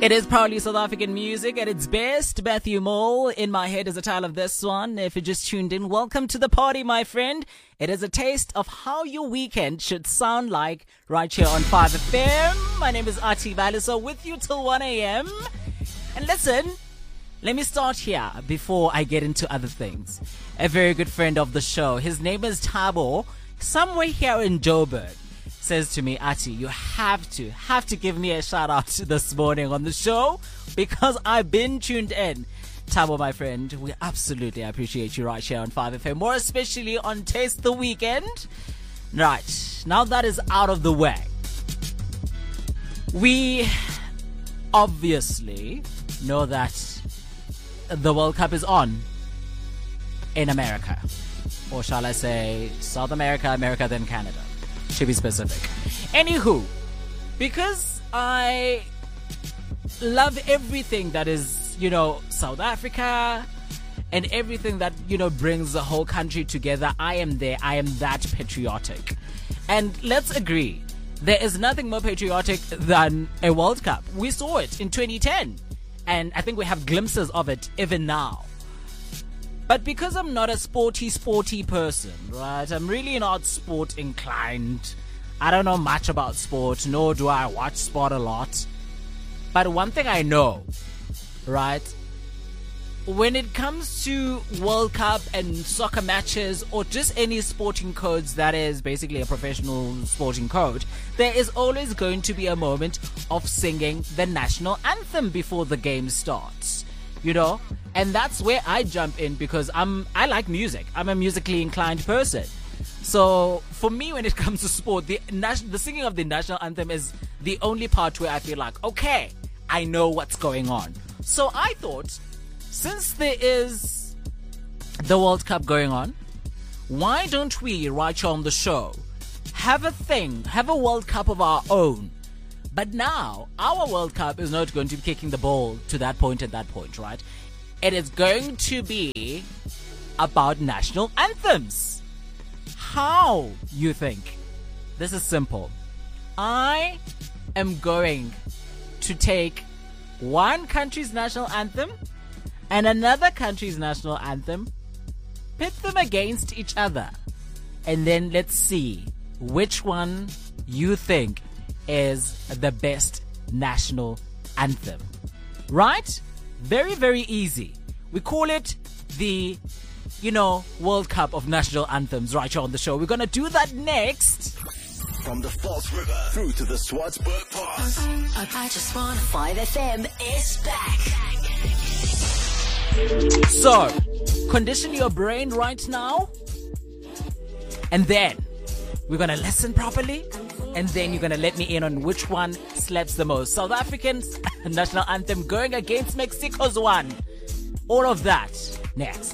It is proudly South African music at its best. Matthew Mole, In My Head is the title of this one. If you just tuned in, welcome to the party, my friend. It is a taste of how your weekend should sound like right here on 5FM. My name is Ati Baliso with you till 1 a.m. And listen, let me start here before I get into other things. A very good friend of the show, his name is Thabo, somewhere here in Joburg, says to me, Ati, you have to give me a shout out this morning on the show because I've been tuned in. Thabo, my friend, we absolutely appreciate you right here on 5FM, more especially on Taste the Weekend. Right, now that is out of the way, we obviously know that the World Cup is on in America, or shall I say South America, then Canada, to be specific. Anywho, because I love everything that is, South Africa and everything that, brings the whole country together, I am there. I am that patriotic. And let's agree, there is nothing more patriotic than a World Cup. We saw it in 2010, and I think we have glimpses of it even now. But because I'm not a sporty person, right? I'm really not sport inclined. I don't know much about sport, nor do I watch sport a lot. But one thing I know, right? When it comes to World Cup and soccer matches or just any sporting codes that is basically a professional sporting code, there is always going to be a moment of singing the national anthem before the game starts. And that's where I jump in because I like music. I'm a musically inclined person. So for me, when it comes to sport, the singing of the national anthem is the only part where I feel like, okay, I know what's going on. So I thought, since there is the World Cup going on, why don't we, right here on the show, have a World Cup of our own? But now, our World Cup is not going to be kicking the ball to that point at that point, right? It is going to be about national anthems. How, you think? This is simple. I am going to take one country's national anthem and another country's national anthem, pit them against each other, and then let's see which one you think is the best national anthem. Right? Very, very easy. We call it the, World Cup of National Anthems right here on the show. We're going to do that next. From the False River through to the Swartsburg Pass. I just want 5FM is back. So, condition your brain right now. And then we're going to listen properly. And then you're going to let me in on which one slaps the most. South African's national anthem going against Mexico's one. All of that next.